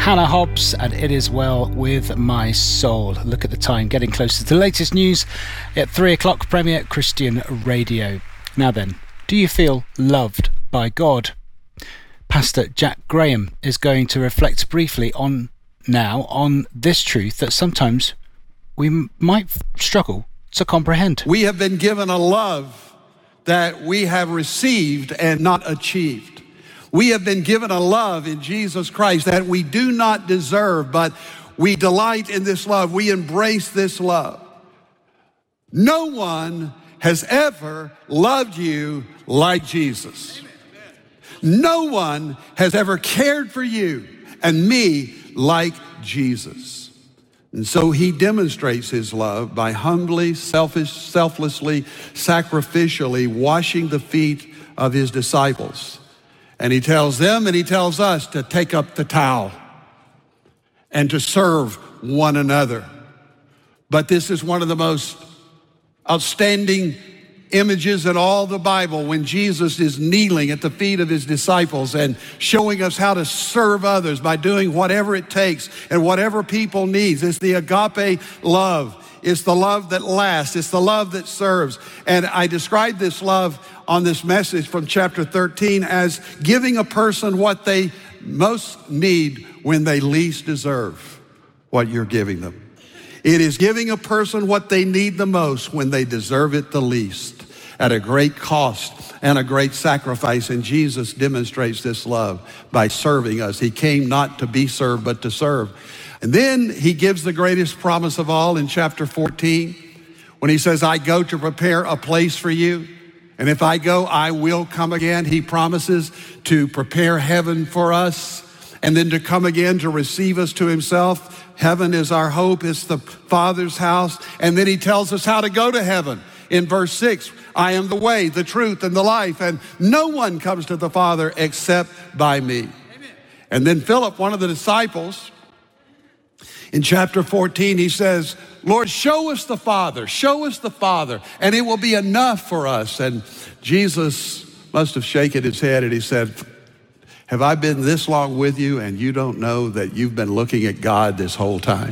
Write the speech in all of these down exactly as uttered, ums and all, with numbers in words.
Hannah Hobbs, and It Is Well With My Soul. Look at the time, getting closer to the latest news at three o'clock, Premier Christian Radio. Now then, do you feel loved by God? Pastor Jack Graham is going to reflect briefly on now on this truth that sometimes we m- might struggle to comprehend. We have been given a love that we have received and not achieved. We have been given a love in Jesus Christ that we do not deserve, but we delight in this love. We embrace this love. No one has ever loved you like Jesus. No one has ever cared for you and me like Jesus. And so he demonstrates his love by humbly, selfish, selflessly, sacrificially washing the feet of his disciples. And he tells them and he tells us to take up the towel and to serve one another. But this is one of the most outstanding images in all the Bible when Jesus is kneeling at the feet of his disciples and showing us how to serve others by doing whatever it takes and whatever people needs. It's the agape love. It's the love that lasts. It's the love that serves. And I describe this love on this message from chapter thirteen as giving a person what they most need when they least deserve what you're giving them. It is giving a person what they need the most when they deserve it the least, at a great cost and a great sacrifice. And Jesus demonstrates this love by serving us. He came not to be served, but to serve. And then he gives the greatest promise of all in chapter fourteen, when he says, I go to prepare a place for you. And if I go, I will come again. He promises to prepare heaven for us and then to come again to receive us to himself. Heaven is our hope. It's the Father's house. And then he tells us how to go to heaven. In verse six, I am the way, the truth, and the life, and no one comes to the Father except by me. Amen. And then Philip, one of the disciples, in chapter fourteen, he says, Lord, show us the Father, show us the Father, and it will be enough for us. And Jesus must have shaken his head and he said, have I been this long with you and you don't know that you've been looking at God this whole time?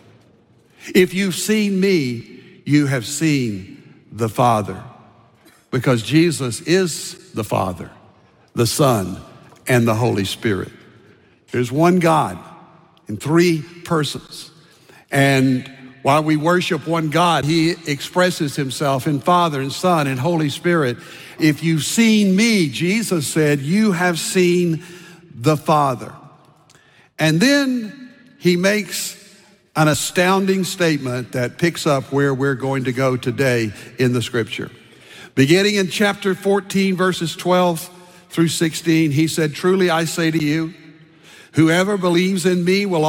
If you've seen me, you have seen the Father, because Jesus is the Father, the Son, and the Holy Spirit. There's one God in three persons. And while we worship one God, he expresses himself in Father and Son and Holy Spirit. If you've seen me, Jesus said, you have seen the Father. And then he makes an astounding statement that picks up where we're going to go today in the scripture. Beginning in chapter fourteen, verses twelve through sixteen, he said, truly I say to you, whoever believes in me will